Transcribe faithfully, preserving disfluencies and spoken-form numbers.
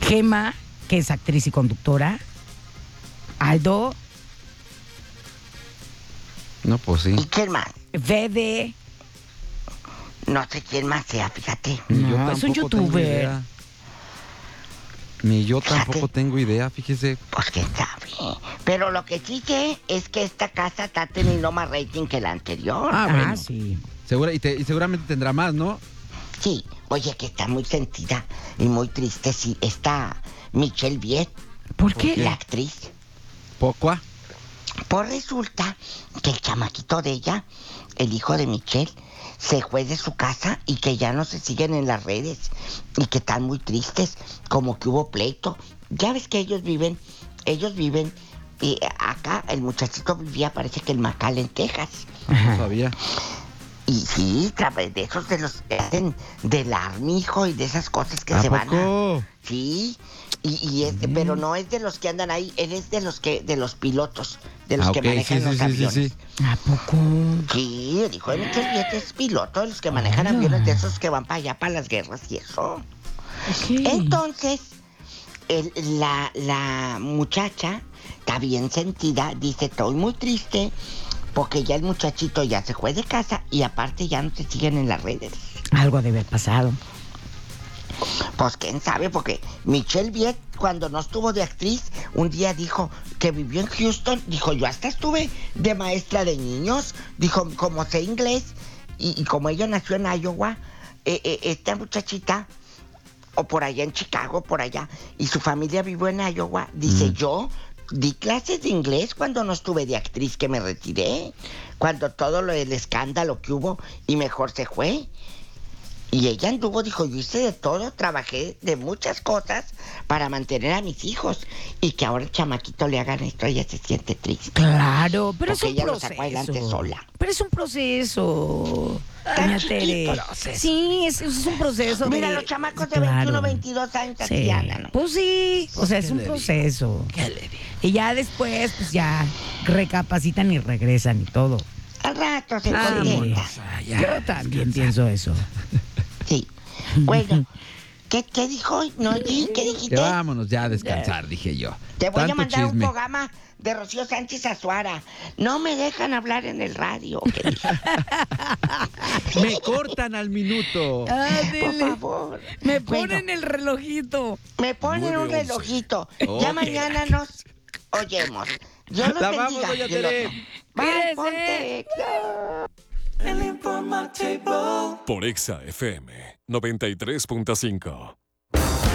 Gema, que es actriz y conductora. Aldo. No, pues sí. ¿Y quién más? Fede. No sé quién más sea, fíjate. Ni yo No, es un tampoco tengo youtuber. idea. Ni yo Fíjate. tampoco tengo idea, fíjese. Pues quién sabe. Pero lo que sí sé es que esta casa está teniendo más rating que la anterior. Ah, Ah, bueno. sí. Segura, y, te- y seguramente tendrá más, ¿no? Sí, oye, que está muy sentida y muy triste. Sí, está Michelle Viet, ¿Por qué? la actriz. Poco. ah. Pues resulta que el chamaquito de ella, el hijo de Michelle, se fue de su casa y que ya no se siguen en las redes y que están muy tristes, como que hubo pleito. Ya ves que ellos viven, ellos viven, y acá el muchachito vivía, parece que en McAllen, Texas. No sabía. Y sí, tra- de esos de los que hacen del armijo y de esas cosas que ¿A se van a... poco? Sí, y, y es, Mm. pero no es de los que andan ahí, él es de los que, de los pilotos, de los Ah, que ok, manejan sí, los sí, sí, aviones. sí, sí. ¿A poco? Sí, el hijo de Michelle Viet es piloto, de los que manejan Ah. aviones, de esos que van para allá, para las guerras y eso. Ok. Entonces, el- la, la muchacha está bien sentida, dice, estoy muy triste, porque ya el muchachito ya se fue de casa y aparte ya no se siguen en las redes. Algo debe haber pasado. Pues quién sabe, porque Michelle Viet, cuando no estuvo de actriz, un día dijo que vivió en Houston, dijo, yo hasta estuve de maestra de niños, dijo, como sé inglés, y, y como ella nació en Iowa, eh, eh, esta muchachita, o por allá en Chicago, por allá, y su familia vivió en Iowa, dice, Mm. yo di clases de inglés cuando no estuve de actriz, que me retiré, cuando todo lo el escándalo que hubo, y mejor se fue. Y ella anduvo, dijo, yo hice de todo, trabajé de muchas cosas para mantener a mis hijos. Y que ahora el chamaquito le hagan esto, ella se siente triste. Claro, pero Porque es un ella lo proceso. sacó adelante sola. Pero es un proceso. Está Doña chiquito. Tere. Sí, es, es un proceso. Mira, de- los chamacos de Claro. veintiuno, veintidós años así Sí. andan. Pues sí, o sea, es un proceso. Y ya después, pues ya recapacitan y regresan y todo. Al rato se Sí. contenta. Yo también pienso eso. Sí. Bueno, ¿qué, qué dijo? ¿No oí? ¿Qué dijiste? Que vámonos ya a descansar, dije yo. Te voy Tanto a mandar un chisme. programa de Rocío Sánchez Azuara. No me dejan hablar en el radio. ¿Qué dije? Me cortan al minuto. Por favor. Me Bueno. ponen el relojito. Me ponen un relojito. Ya Ok. mañana nos oyemos. Dios los La bendiga. vamos, doña Dios los- Tere. Bye, Cuídese. ponte. Por Exa F M noventa y tres punto cinco.